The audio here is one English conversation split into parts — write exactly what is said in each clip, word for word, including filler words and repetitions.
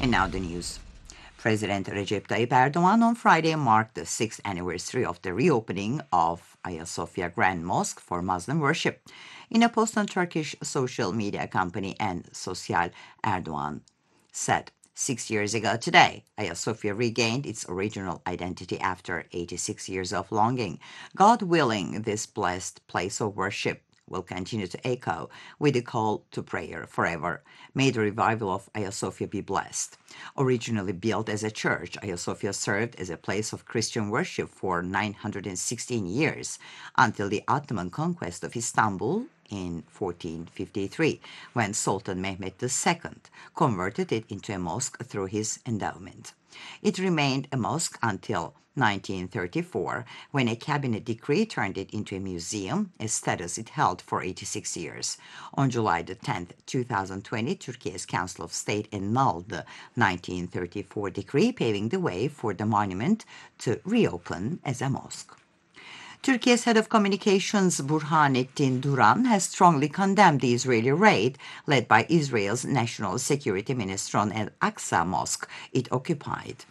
And now the news. President Recep Tayyip Erdogan on Friday marked the sixth anniversary of the reopening of Hagia Sophia Grand Mosque for Muslim worship. In a post on Turkish social media company and Sosyal, Erdogan said, Six years ago today, Hagia Sophia regained its original identity after eighty-six years of longing. God willing, this blessed place of worship will continue to echo with the call to prayer forever. May the revival of Hagia Sophia be blessed. Originally built as a church, Hagia Sophia served as a place of Christian worship for nine hundred sixteen years until the Ottoman conquest of Istanbul in fourteen fifty-three, when Sultan Mehmed the Second converted it into a mosque through his endowment. It remained a mosque until nineteen thirty-four, when a cabinet decree turned it into a museum, a status it held for eighty-six years. On July the tenth, two thousand twenty, Turkey's Council of State annulled the nineteen thirty-four decree, paving the way for the monument to reopen as a mosque. Turkey's head of communications, Burhanettin Duran, has strongly condemned the Israeli raid led by Israel's National Security Minister on Al-Aqsa Mosque it occupied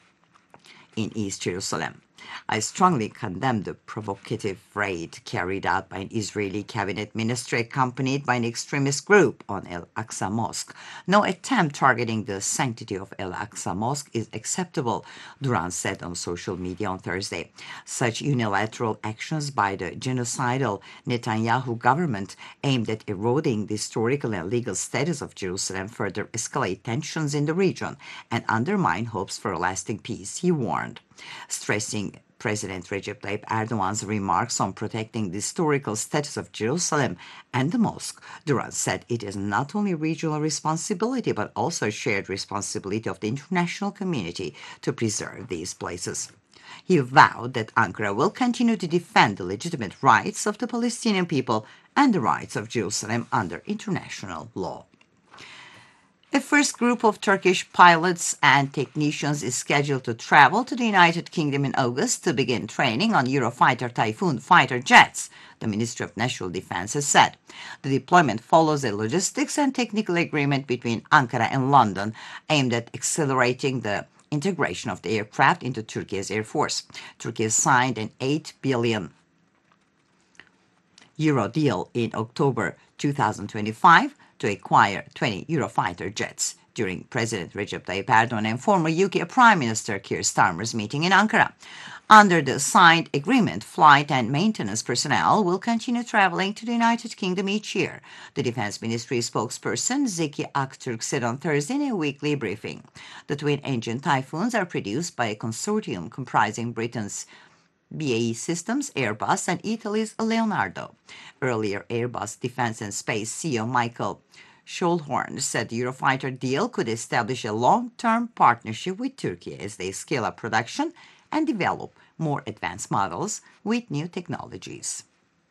in East Jerusalem. I strongly condemn the provocative raid carried out by an Israeli cabinet minister accompanied by an extremist group on Al-Aqsa Mosque. No attempt targeting the sanctity of Al-Aqsa Mosque is acceptable, Duran said on social media on Thursday. Such unilateral actions by the genocidal Netanyahu government aimed at eroding the historical and legal status of Jerusalem further escalate tensions in the region and undermine hopes for a lasting peace, he warned. Stressing President Recep Tayyip Erdogan's remarks on protecting the historical status of Jerusalem and the mosque, Duran said it is not only regional responsibility but also shared responsibility of the international community to preserve these places. He vowed that Ankara will continue to defend the legitimate rights of the Palestinian people and the rights of Jerusalem under international law. A first group of Turkish pilots and technicians is scheduled to travel to the United Kingdom in August to begin training on Eurofighter Typhoon fighter jets, the Ministry of National Defense has said. The deployment follows a logistics and technical agreement between Ankara and London aimed at accelerating the integration of the aircraft into Turkey's Air Force. Turkey signed an eight billion euro deal in October two thousand twenty-five to acquire twenty Eurofighter jets during President Recep Tayyip Erdogan and former U K Prime Minister Keir Starmer's meeting in Ankara. Under the signed agreement, flight and maintenance personnel will continue traveling to the United Kingdom each year, the Defense Ministry spokesperson Zeki Aktürk said on Thursday in a weekly briefing. The twin-engine Typhoons are produced by a consortium comprising Britain's B A E Systems, Airbus, and Italy's Leonardo. Earlier, Airbus Defence and Space C E O Michael Schulhorn said the Eurofighter deal could establish a long-term partnership with Turkey as they scale up production and develop more advanced models with new technologies.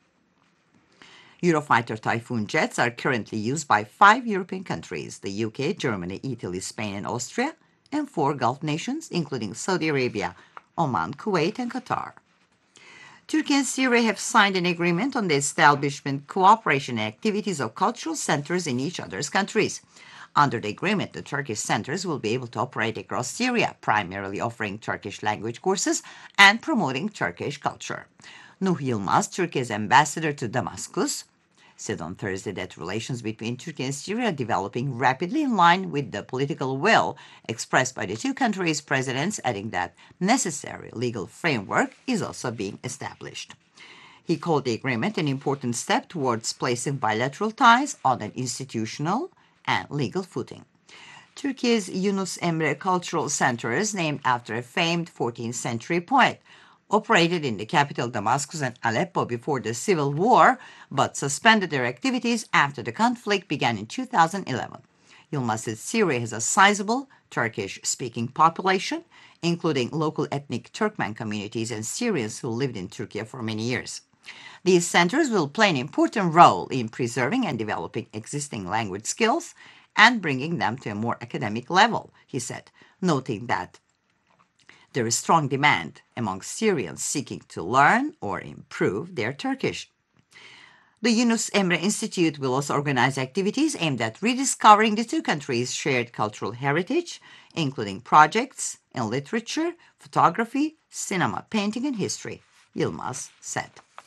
Eurofighter Typhoon jets are currently used by five European countries, the U K, Germany, Italy, Spain, and Austria, and four Gulf nations, including Saudi Arabia, Oman, Kuwait, and Qatar. Turkey and Syria have signed an agreement on the establishment, cooperation, and activities of cultural centers in each other's countries. Under the agreement, the Turkish centers will be able to operate across Syria, primarily offering Turkish language courses and promoting Turkish culture. Nuh Yilmaz, Turkey's ambassador to Damascus, said on Thursday that relations between Turkey and Syria are developing rapidly in line with the political will expressed by the two countries' presidents, adding that necessary legal framework is also being established. He called the agreement an important step towards placing bilateral ties on an institutional and legal footing. Turkey's Yunus Emre Cultural Centers, named after a famed fourteenth century poet, operated in the capital Damascus and Aleppo before the civil war, but suspended their activities after the conflict began in two thousand eleven. Yilmaz said Syria has a sizable Turkish-speaking population, including local ethnic Turkmen communities and Syrians who lived in Turkey for many years. These centers will play an important role in preserving and developing existing language skills and bringing them to a more academic level, he said, noting that there is strong demand among Syrians seeking to learn or improve their Turkish. The Yunus Emre Institute will also organize activities aimed at rediscovering the two countries' shared cultural heritage, including projects in literature, photography, cinema, painting, and history, Yilmaz said.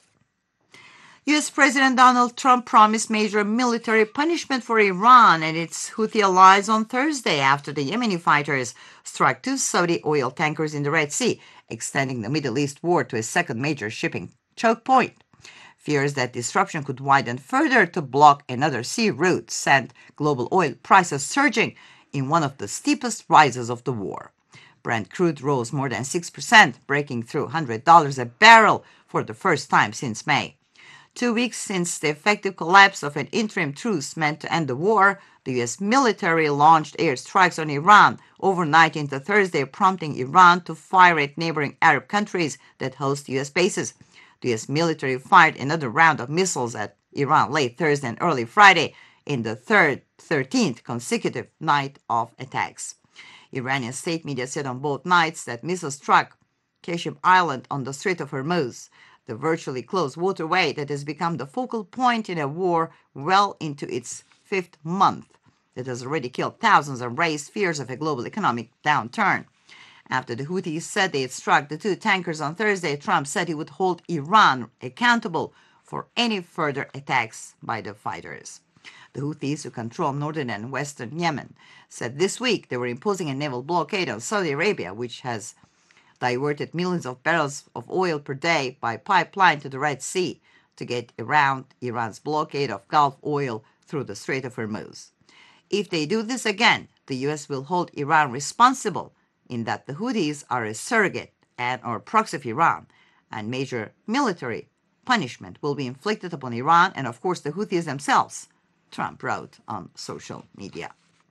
U S. President Donald Trump promised major military punishment for Iran and its Houthi allies on Thursday after the Yemeni fighters struck two Saudi oil tankers in the Red Sea, extending the Middle East war to a second major shipping choke point. Fears that disruption could widen further to block another sea route sent global oil prices surging in one of the steepest rises of the war. Brent crude rose more than six percent, breaking through one hundred dollars a barrel for the first time since May. Two weeks since the effective collapse of an interim truce meant to end the war, the U S military launched airstrikes on Iran overnight into Thursday, prompting Iran to fire at neighboring Arab countries that host U S bases. The U S military fired another round of missiles at Iran late Thursday and early Friday in the third, thirteenth consecutive night of attacks. Iranian state media said on both nights that missiles struck Qashem Island on the Strait of Hormuz, the virtually closed waterway that has become the focal point in a war well into its fifth month that has already killed thousands and raised fears of a global economic downturn. After the Houthis said they had struck the two tankers on Thursday, Trump said he would hold Iran accountable for any further attacks by the fighters. The Houthis, who control northern and western Yemen, said this week they were imposing a naval blockade on Saudi Arabia, which has diverted millions of barrels of oil per day by pipeline to the Red Sea to get around Iran's blockade of Gulf oil through the Strait of Hormuz. If they do this again, the U S will hold Iran responsible in that the Houthis are a surrogate and or proxy of Iran, and major military punishment will be inflicted upon Iran and, of course, the Houthis themselves, Trump wrote on social media.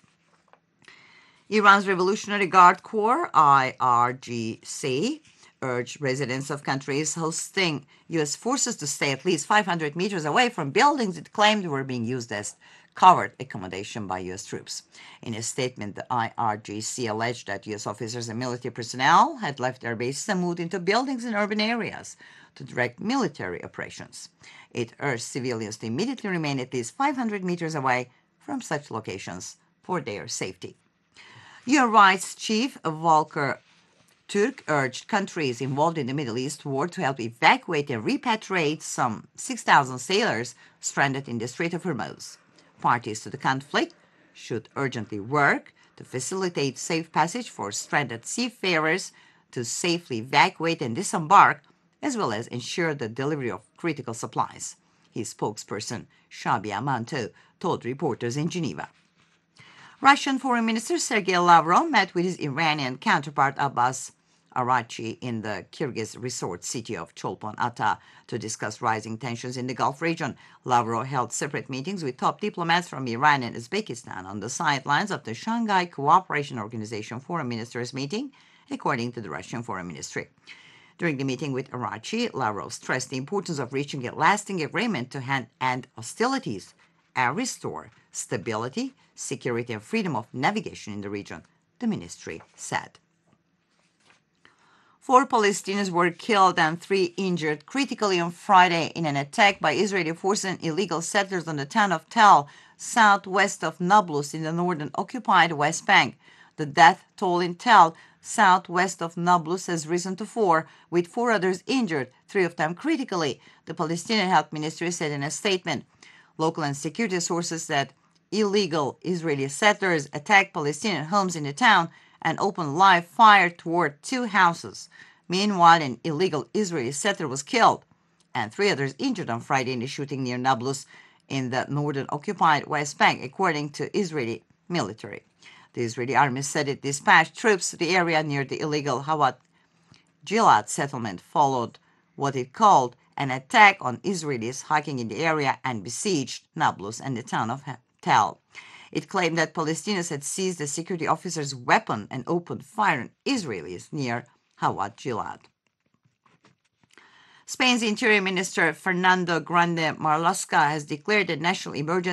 Iran's Revolutionary Guard Corps, I R G C, urged residents of countries hosting U S forces to stay at least five hundred meters away from buildings it claimed were being used as covered accommodation by U S troops. In a statement, the I R G C alleged that U S officers and military personnel had left their bases and moved into buildings in urban areas to direct military operations. It urged civilians to immediately remain at least five hundred meters away from such locations for their safety. U N Rights Chief Volker Turk urged countries involved in the Middle East war to help evacuate and repatriate some six thousand sailors stranded in the Strait of Hormuz. Parties to the conflict should urgently work to facilitate safe passage for stranded seafarers to safely evacuate and disembark, as well as ensure the delivery of critical supplies, his spokesperson, Shabia Manto, told reporters in Geneva. Russian Foreign Minister Sergei Lavrov met with his Iranian counterpart Abbas Araghchi in the Kyrgyz resort city of Cholpon-Ata to discuss rising tensions in the Gulf region. Lavrov held separate meetings with top diplomats from Iran and Uzbekistan on the sidelines of the Shanghai Cooperation Organization Foreign Ministers meeting, according to the Russian Foreign Ministry. During the meeting with Araghchi, Lavrov stressed the importance of reaching a lasting agreement to end hostilities and restore stability, security, and freedom of navigation in the region, the ministry said. Four Palestinians were killed and three injured critically on Friday in an attack by Israeli forces and illegal settlers on the town of Tel, southwest of Nablus in the northern occupied West Bank. The death toll in Tel, southwest of Nablus, has risen to four, with four others injured, three of them critically, the Palestinian Health Ministry said in a statement. Local and security sources said illegal Israeli settlers attacked Palestinian homes in the town and opened live fire toward two houses. Meanwhile, an illegal Israeli settler was killed and three others injured on Friday in a shooting near Nablus in the northern occupied West Bank, according to Israeli military. The Israeli army said it dispatched troops to the area near the illegal Hawat Gilad settlement, followed what it called an attack on Israelis hiking in the area and besieged Nablus and the town of Tel. It claimed that Palestinians had seized the security officer's weapon and opened fire on Israelis near Hawat Gilad. Spain's Interior Minister Fernando Grande Marlaska has declared a national emergency